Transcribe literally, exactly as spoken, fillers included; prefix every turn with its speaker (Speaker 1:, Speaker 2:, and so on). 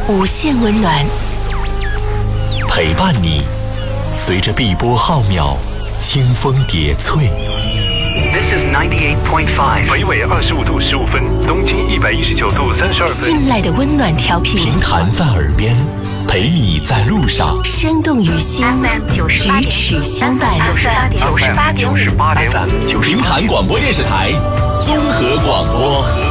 Speaker 1: 无限温暖，
Speaker 2: 陪伴你，随着碧波浩渺，清风叠翠。
Speaker 3: This is ninety-eight point five。
Speaker 4: 北纬二十五度十五分，东经一百一十九度三十二分。
Speaker 1: 信赖的温暖调频，
Speaker 2: 平潭在耳边，陪你在路上。
Speaker 1: 生动于心，咫尺相伴。
Speaker 3: 九十八点五，九十八点五，
Speaker 2: 平潭广播电视台综合广播。